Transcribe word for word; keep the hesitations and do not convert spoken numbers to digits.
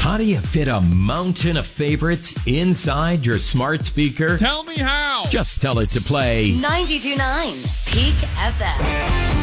How do you fit a mountain of favorites inside your smart speaker? Tell me how. Just tell it to play ninety-two point nine Peak F M.